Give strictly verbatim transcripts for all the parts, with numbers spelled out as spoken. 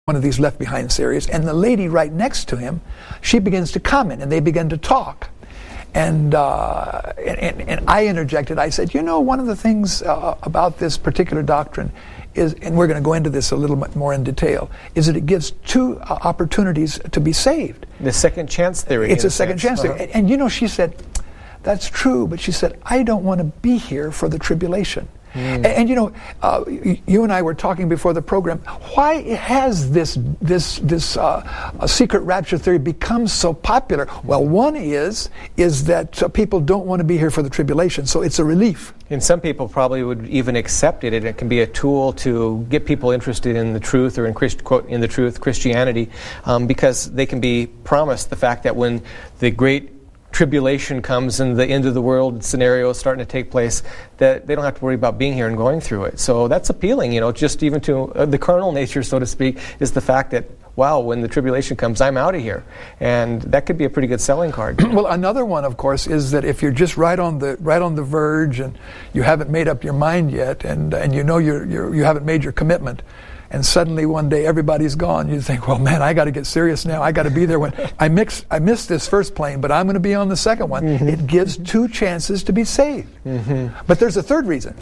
one of these Left Behind series, and the lady right next to him, she begins to comment, and they begin to talk. And, uh, and, and I interjected. I said, you know, one of the things uh, about this particular doctrine is, and we're going to go into this a little bit more in detail, is that it gives two uh, opportunities to be saved. The second chance theory. It's a second chance theory. And, and, you know, she said, that's true, but she said, I don't want to be here for the tribulation. Mm. And, and you know, uh, you and I were talking before the program. Why has this this this uh, secret rapture theory become so popular? Well, one is is that uh, people don't want to be here for the tribulation, so it's a relief. And some people probably would even accept it, and it can be a tool to get people interested in the truth, or in Christ, quote, in the truth, Christianity, um, because they can be promised the fact that when the great tribulation comes and the end of the world scenario is starting to take place, that they don't have to worry about being here and going through it. So that's appealing, you know, just even to uh, the carnal nature, so to speak, is the fact that, wow, when the tribulation comes, I'm out of here. And that could be a pretty good selling card. Well, another one, of course, is that if you're just right on the right on the verge and you haven't made up your mind yet, and and you know you're, you're you haven't made your commitment, and suddenly one day everybody's gone, you think, well, man, I got to get serious now. I got to be there when I mix. I missed this first plane, but I'm going to be on the second one. Mm-hmm. It gives two chances to be saved. Mm-hmm. But there's a third reason,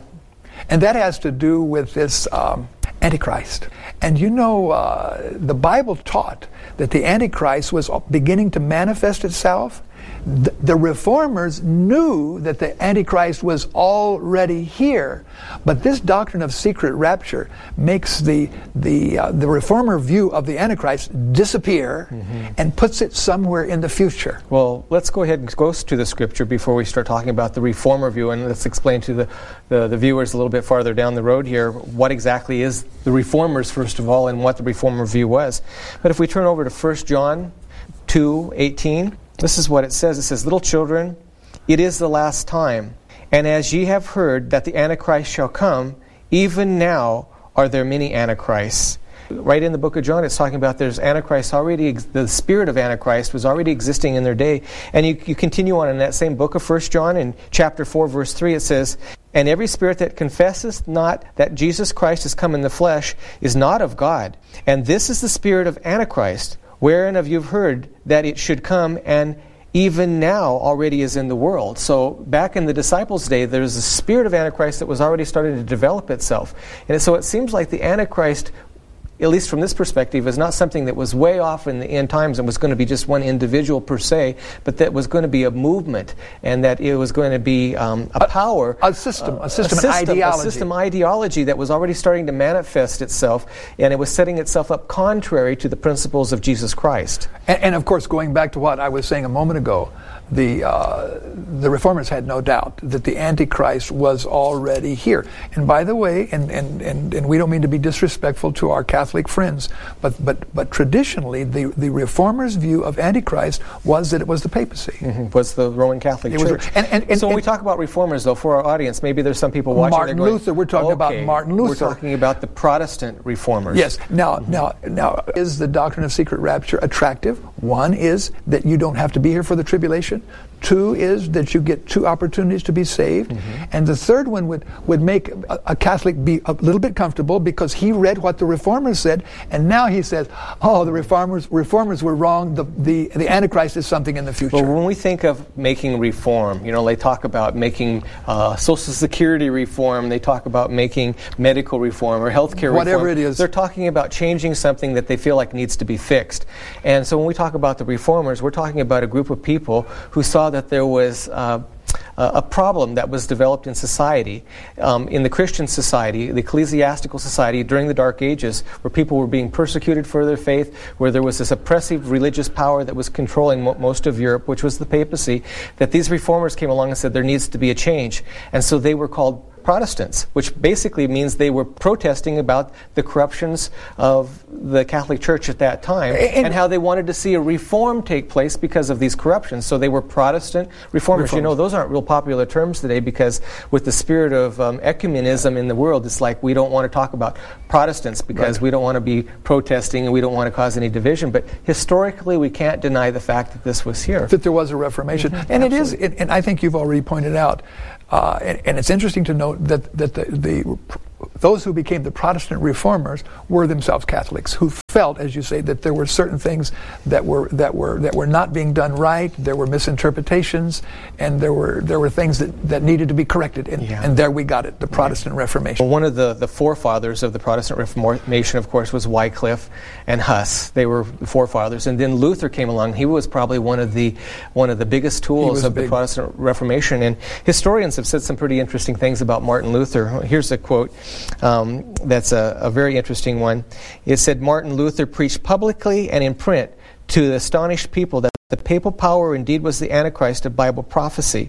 and that has to do with this um, Antichrist. And you know, uh, the Bible taught that the Antichrist was beginning to manifest itself. The, the reformers knew that the Antichrist was already here, but this doctrine of secret rapture makes the the uh, the reformer view of the Antichrist disappear, mm-hmm. and puts it somewhere in the future. Well, let's go ahead and go to the scripture before we start talking about the reformer view, and let's explain to the, the, the viewers a little bit farther down the road here what exactly is the reformers, first of all, and what the reformer view was. But if we turn over to First John two eighteen, this is what it says. It says, little children, it is the last time. And as ye have heard that the Antichrist shall come, even now are there many Antichrists. Right in the book of John, it's talking about there's Antichrist already, the spirit of Antichrist was already existing in their day. And you, you continue on in that same book of First John, in chapter four, verse three, it says, and every spirit that confesseth not that Jesus Christ is come in the flesh is not of God. And this is the spirit of Antichrist, wherein of you've heard that it should come, and even now already is in the world. So back in the disciples' day, there's a spirit of Antichrist that was already starting to develop itself. And so it seems like the Antichrist, at least from this perspective, is not something that was way off in the end times and was going to be just one individual per se, but that was going to be a movement, and that it was going to be um, a, a power, a system, uh, a system, a system ideology, a system ideology that was already starting to manifest itself, and it was setting itself up contrary to the principles of Jesus Christ. And, and of course, going back to what I was saying a moment ago, the uh, the reformers had no doubt that the Antichrist was already here. And by the way, and, and, and, and we don't mean to be disrespectful to our Catholic friends, but but but traditionally, the, the reformers' view of Antichrist was that it was the papacy. Mm-hmm. Was the Roman Catholic it Church. Was, and, and, and, so when and, we talk about reformers, though, for our audience, maybe there's some people watching. Martin going, Luther. We're talking okay, about Martin Luther. We're talking about the Protestant reformers. Yes. Now, mm-hmm. now, now, is the doctrine of secret rapture attractive? One is that you don't have to be here for the tribulation. Two is that you get two opportunities to be saved. Mm-hmm. And the third one would, would make a, a Catholic be a little bit comfortable, because he read what the reformers said, and now he says, oh, the reformers reformers were wrong, the, the, the Antichrist is something in the future. Well, when we think of making reform, you know, they talk about making uh, Social Security reform, they talk about making medical reform or healthcare reform. Whatever it is. They're talking about changing something that they feel like needs to be fixed. And so when we talk about the reformers, we're talking about a group of people who saw that there was uh, a problem that was developed in society, um, in the Christian society, the ecclesiastical society during the Dark Ages, where people were being persecuted for their faith, where there was this oppressive religious power that was controlling mo- most of Europe, which was the papacy, that these reformers came along and said there needs to be a change. And so they were called Protestants, which basically means they were protesting about the corruptions of the Catholic Church at that time, and, and how they wanted to see a reform take place because of these corruptions. So they were Protestant reformers. reformers. You know, those aren't real popular terms today, because with the spirit of um, ecumenism in the world, it's like we don't want to talk about Protestants because right. we don't want to be protesting and we don't want to cause any division. But historically, we can't deny the fact that this was here. That there was a Reformation. Mm-hmm. And Absolutely. it is, it, and I think you've already pointed out, Uh, and, and it's interesting to note that that the, the those who became the Protestant reformers were themselves Catholics, who felt, as you say, that there were certain things that were that were that were not being done right. There were misinterpretations, and there were there were things that, that needed to be corrected. And, yeah. and there we got it, the Protestant Reformation. Well, one of the, the forefathers of the Protestant Reformation, of course, was Wycliffe and Huss. They were the forefathers, and then Luther came along. He was probably one of the one of the biggest tools of big. the Protestant Reformation. And historians have said some pretty interesting things about Martin Luther. Here's a quote um, that's a, a very interesting one. It said, Martin Luther preached publicly and in print to the astonished people that the papal power indeed was the Antichrist of Bible prophecy.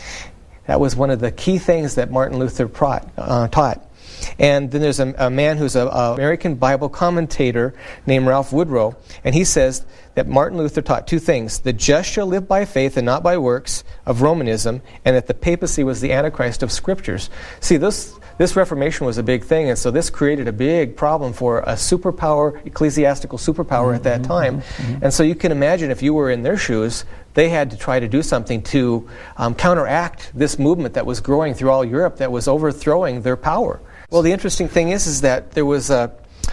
That was one of the key things that Martin Luther taught. Uh, taught. And then there's a, a man who's an American Bible commentator named Ralph Woodrow, and he says that Martin Luther taught two things: the just shall live by faith and not by works of Romanism, and that the papacy was the Antichrist of Scriptures. See, this this Reformation was a big thing, and so this created a big problem for a superpower, ecclesiastical superpower mm-hmm, at that time. Mm-hmm. And so you can imagine if you were in their shoes, they had to try to do something to um, counteract this movement that was growing through all Europe that was overthrowing their power. Well, the interesting thing is, is that there was a,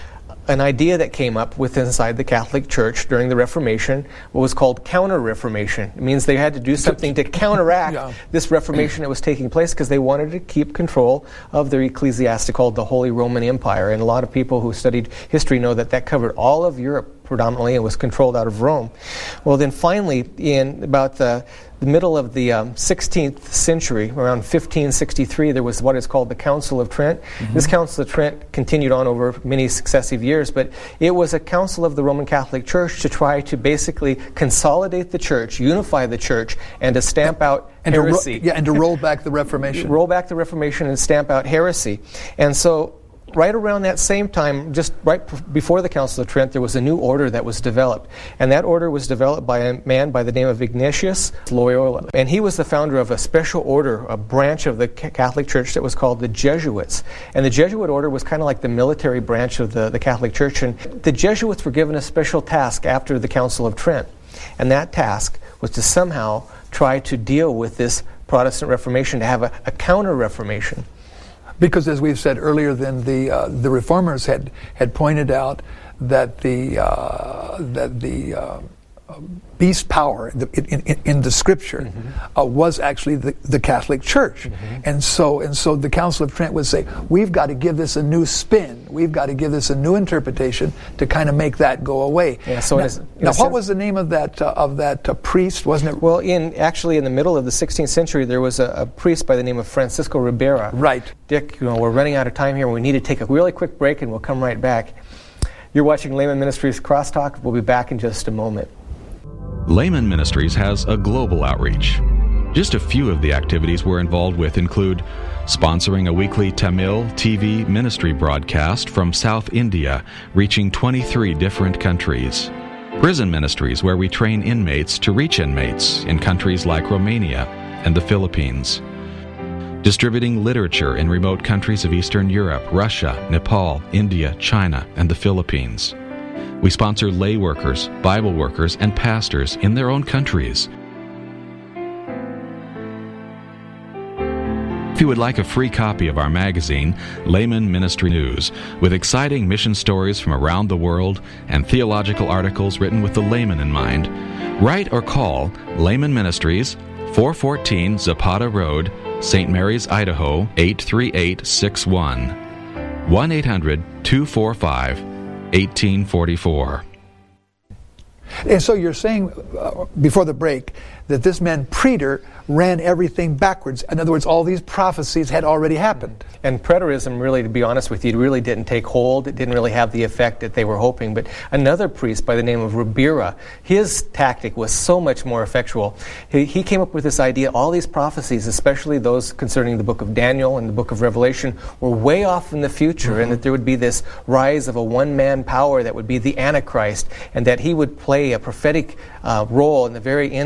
an idea that came up within inside the Catholic Church during the Reformation, what was called counter-reformation. It means they had to do something to counteract yeah. this Reformation that was taking place because they wanted to keep control of their ecclesiastic called the Holy Roman Empire. And a lot of people who studied history know that that covered all of Europe predominantly and was controlled out of Rome. Well, then finally, in about the the middle of the um, sixteenth century, around fifteen sixty-three, there was what is called the Council of Trent. Mm-hmm. This Council of Trent continued on over many successive years, but it was a council of the Roman Catholic Church to try to basically consolidate the church, unify the church, and to stamp and, out and heresy. To ro- yeah, and to roll back the Reformation. Roll back the Reformation and stamp out heresy. And so right around that same time, just right p- before the Council of Trent, there was a new order that was developed. And that order was developed by a man by the name of Ignatius Loyola. And he was the founder of a special order, a branch of the Catholic Church that was called the Jesuits. And the Jesuit order was kind of like the military branch of the, the Catholic Church. And the Jesuits were given a special task after the Council of Trent. And that task was to somehow try to deal with this Protestant Reformation, to have a, a counter-Reformation. Because, as we've said earlier, then the uh, the reformers had had pointed out that the uh, that the uh, beast power in, in, in the Scripture mm-hmm. uh, was actually the, the Catholic Church, mm-hmm. and so and so the Council of Trent would say, we've got to give this a new spin, we've got to give this a new interpretation to kind of make that go away. Yeah. So now, in a, in now a what sense, was the name of that uh, of that uh, priest? Wasn't it? Well, in actually in the middle of the sixteenth century, there was a, a priest by the name of Francisco Ribera. Right. Dick, you know, we're running out of time here. We need to take a really quick break, and we'll come right back. You're watching Layman Ministries Crosstalk. We'll be back in just a moment. Layman Ministries has a global outreach. Just a few of the activities we're involved with include sponsoring a weekly Tamil T V ministry broadcast from South India, reaching twenty-three different countries. Prison ministries, where we train inmates to reach inmates in countries like Romania and the Philippines. Distributing literature in remote countries of Eastern Europe, Russia, Nepal, India, China, and the Philippines. We sponsor lay workers, Bible workers, and pastors in their own countries. If you would like a free copy of our magazine, Layman Ministry News, with exciting mission stories from around the world and theological articles written with the layman in mind, write or call Layman Ministries, four fourteen Zapata Road, Saint Mary's, Idaho, eight three eight six one. one eight hundred two four five eighteen forty-four. And so you're saying, uh, before the break, that this man Preter ran everything backwards. In other words, all these prophecies had already happened. And preterism, really, to be honest with you, really didn't take hold. It didn't really have the effect that they were hoping. But another priest by the name of Ribera, his tactic was so much more effectual. He, he came up with this idea, all these prophecies, especially those concerning the book of Daniel and the book of Revelation, were way off in the future, mm-hmm. and that there would be this rise of a one-man power that would be the Antichrist, and that he would play a prophetic uh, role in the very end last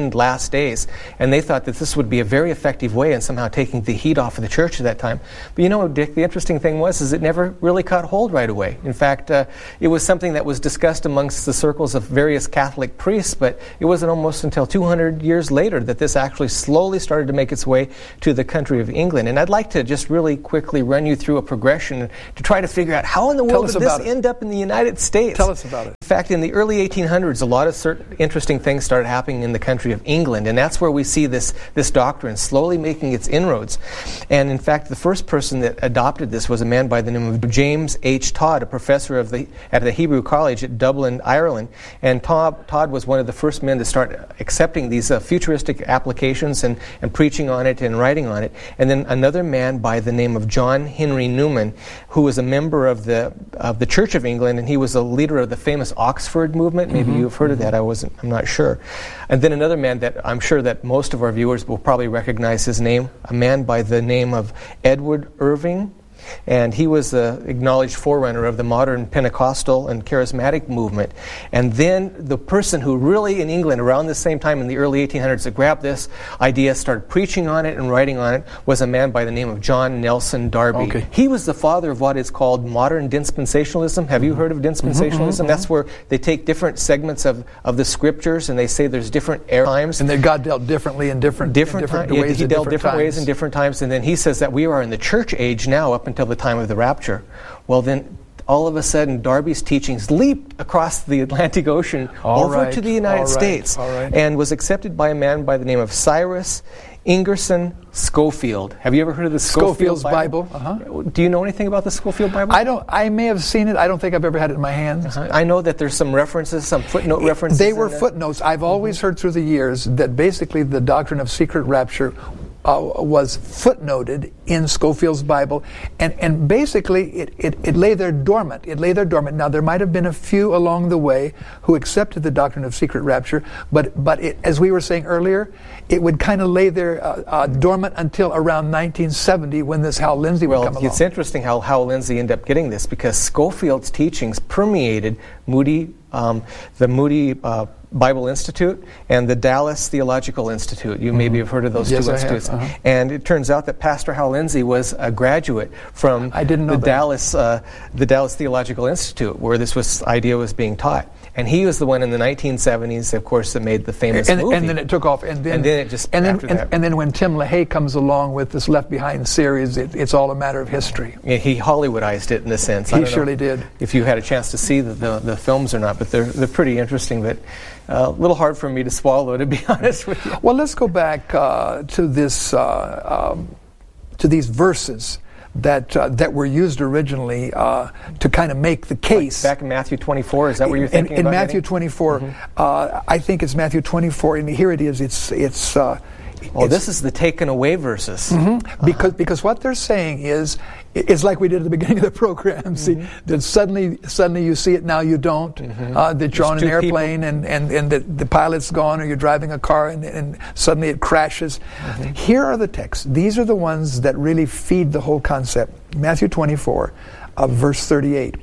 last days. And they thought that this would be a very effective way in somehow taking the heat off of the church at that time. But you know, Dick, the interesting thing was is it never really caught hold right away. In fact, uh, it was something that was discussed amongst the circles of various Catholic priests, but it wasn't almost until two hundred years later that this actually slowly started to make its way to the country of England. And I'd like to just really quickly run you through a progression to try to figure out how in the world did this end up in the United States. Tell us about it. In fact, in the early eighteen hundreds, a lot of certain interesting things started happening in the country of England, and that's where we see this, this doctrine slowly making its inroads. And in fact, the first person that adopted this was a man by the name of James H. Todd, a professor of the, at the Hebrew College at Dublin, Ireland. And Todd, Todd was one of the first men to start accepting these uh, futuristic applications and, and preaching on it and writing on it. And then another man by the name of John Henry Newman, who was a member of the of the Church of England, and he was a leader of the famous Oxford movement. Maybe mm-hmm. you've heard of that. I wasn't. I'm not sure. And then another man that I'm sure that most of our viewers will probably recognize his name, a man by the name of Edward Irving. And he was the acknowledged forerunner of the modern Pentecostal and charismatic movement. And then the person who really in England around the same time in the early eighteen hundreds that grabbed this idea, started preaching on it and writing on it, was a man by the name of John Nelson Darby. Okay. He was the father of what is called modern dispensationalism. Have you heard of dispensationalism? Mm-hmm, That's where they take different segments of, of the scriptures and they say there's different era times. And that God dealt differently in different, different, in different time, ways. He at dealt different, different times. ways in different times. And then he says that we are in the church age now up until the time of the rapture. Well, then all of a sudden Darby's teachings leaped across the Atlantic Ocean all over right, to the United all right, States all right. and was accepted by a man by the name of Cyrus Ingerson Schofield. Have you ever heard of the Schofield Schofield's Bible? Bible? Uh-huh. Do you know anything about the Schofield Bible? I don't. I may have seen it. I don't think I've ever had it in my hands. Uh-huh. I know that there's some references, some footnote references. They were in footnotes. I've always mm-hmm. heard through the years that basically the doctrine of secret rapture Uh, was footnoted in Schofield's Bible, and, and basically it, it, it lay there dormant. It lay there dormant. Now, there might have been a few along the way who accepted the doctrine of secret rapture, but but it, as we were saying earlier, it would kind of lay there uh, uh, dormant until around nineteen seventy when this Hal Lindsey well, would come along. Well, it's interesting how Hal Lindsey ended up getting this because Schofield's teachings permeated Moody, um, the Moody uh, Bible Institute and the Dallas Theological Institute. You mm-hmm. maybe have heard of those yes, two I institutes. Have. Uh-huh. And it turns out that Pastor Hal Lindsey was a graduate from I didn't know the that. Dallas uh, the Dallas Theological Institute, where this was idea was being taught. And he was the one in the nineteen seventies, of course, that made the famous and, movie. And then it took off. And then, and then it just and then, after and, that. and then when Tim LaHaye comes along with this Left Behind series, it, it's all a matter of history. Yeah, he Hollywoodized it in a sense. He I don't surely know did. If you had a chance to see the, the, the films or not, but they're they're pretty interesting. But a uh, little hard for me to swallow, to be honest with you. Well, let's go back uh, to this uh, um, to these verses that uh, that were used originally uh, to kind of make the case. Like back in Matthew twenty-four, is that what you're thinking in, in about? In Matthew getting? twenty-four, mm-hmm. uh, I think it's Matthew twenty-four, and here it is. It's it's. Uh, Oh, it's, this is the taken away verses. Mm-hmm, because uh-huh. because what they're saying is, it's like we did at the beginning of the program. Mm-hmm. See, that suddenly suddenly you see it, now you don't. Mm-hmm. Uh, that you're There's on an airplane and, and, and the, the pilot's gone, or you're driving a car and, and suddenly it crashes. Mm-hmm. Here are the texts. These are the ones that really feed the whole concept. Matthew twenty-four, uh, verse thirty-eight.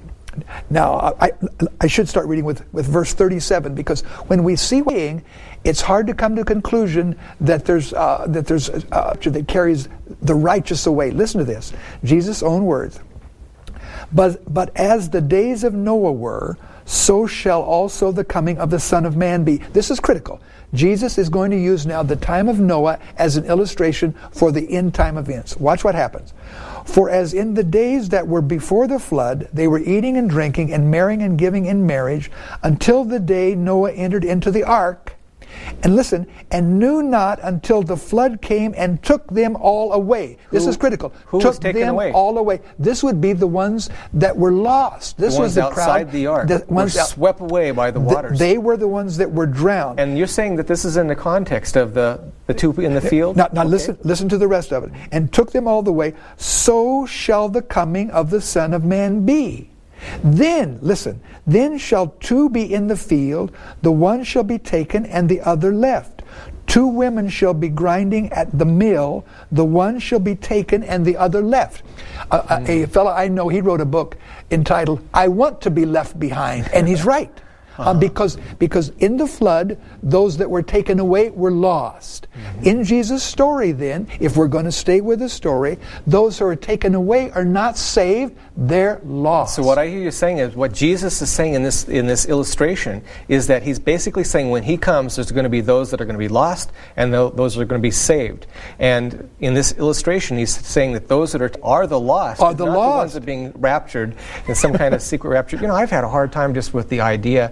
Now, I, I should start reading with, with verse thirty-seven, because when we see saying, it's hard to come to a conclusion that there's uh, that there's uh, that carries the righteous away. Listen to this, Jesus' own words. But but as the days of Noah were, so shall also the coming of the Son of Man be. This is critical. Jesus is going to use now the time of Noah as an illustration for the end time events. Watch what happens. For as in the days that were before the flood, they were eating and drinking and marrying and giving in marriage until the day Noah entered into the ark. And listen, and knew not until the flood came and took them all away. Who, this is critical. Who took was taken them away? all away. This would be the ones that were lost. This the was ones the outside crowd. the ark. The ones were out, swept away by the waters. They were the ones that were drowned. And you're saying that this is in the context of the, the two in the field? Now, now okay. listen, listen to the rest of it. And took them all the way. So shall the coming of the Son of Man be. Then, listen, then shall two be in the field, the one shall be taken and the other left. Two women shall be grinding at the mill, the one shall be taken and the other left. Uh, mm. A fellow I know, he wrote a book entitled, I Want to Be Left Behind. And he's right. Uh-huh. Um, because, because in the flood, those that were taken away were lost. Mm-hmm. In Jesus' story then, if we're going to stay with the story, those who are taken away are not saved, they're lost. So what I hear you saying is, what Jesus is saying in this in this illustration is that he's basically saying when he comes, there's going to be those that are going to be lost and th- those that are going to be saved. And in this illustration, he's saying that those that are, are the lost are the not lost. the ones that are being raptured in some kind of secret rapture. You know, I've had a hard time just with the idea